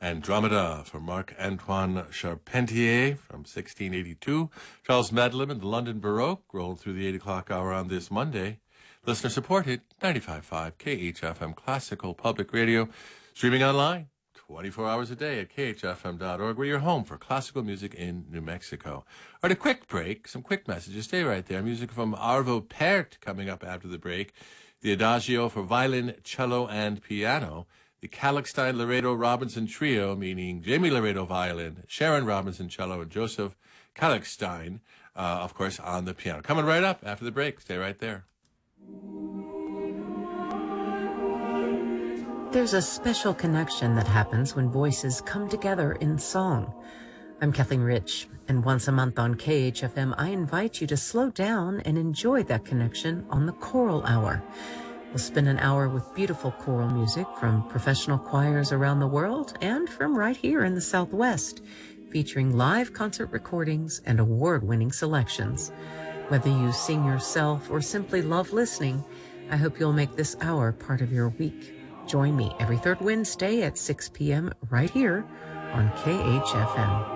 Andromeda for Marc-Antoine Charpentier from 1682. Charles Madelin and the London Baroque rolled through the 8 o'clock hour on this Monday. Listener supported 95.5 KHFM Classical Public Radio. Streaming online 24 hours a day at khfm.org. We're your home for classical music in New Mexico. All right, a quick break, some quick messages. Stay right there. Music from Arvo Pärt coming up after the break. The Adagio for violin, cello, and piano. The Kalkstein-Laredo-Robinson Trio, meaning Jamie Laredo violin, Sharon Robinson cello, and Joseph Kalkstein, of course, on the piano. Coming right up after the break. Stay right there. There's a special connection that happens when voices come together in song. I'm Kathleen Rich, and once a month on KHFM, I invite you to slow down and enjoy that connection on the Choral Hour. We'll spend an hour with beautiful choral music from professional choirs around the world and from right here in the Southwest, featuring live concert recordings and award-winning selections. Whether you sing yourself or simply love listening, I hope you'll make this hour part of your week. Join me every third Wednesday at 6 p.m. right here on KHFM.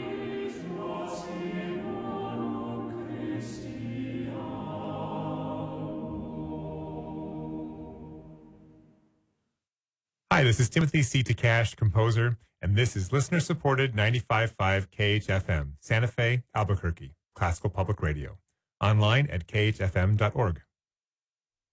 Hi, this is Timothy C. Takash, composer, and this is listener-supported 95.5 KHFM, Santa Fe, Albuquerque, Classical Public Radio. Online at khfm.org.